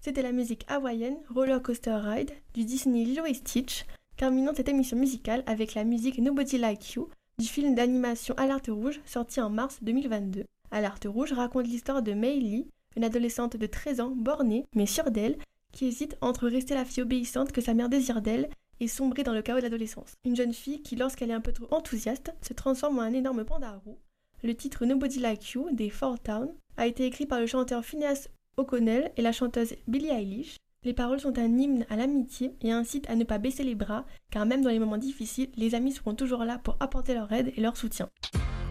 C'était la musique hawaïenne Roller Coaster Ride du Disney Lilo et Stitch, terminant cette émission musicale avec la musique Nobody Like You du film d'animation Alerte Rouge sorti en mars 2022. Alerte Rouge raconte l'histoire de Mei Lee, une adolescente de 13 ans bornée mais sûre d'elle, qui hésite entre rester la fille obéissante que sa mère désire d'elle et sombrer dans le chaos de l'adolescence. Une jeune fille qui, lorsqu'elle est un peu trop enthousiaste, se transforme en un énorme panda à roues. Le titre Nobody Like You des Four Town a été écrit par le chanteur Phineas O'Connell et la chanteuse Billie Eilish. Les paroles sont un hymne à l'amitié et incitent à ne pas baisser les bras, car même dans les moments difficiles, les amis seront toujours là pour apporter leur aide et leur soutien.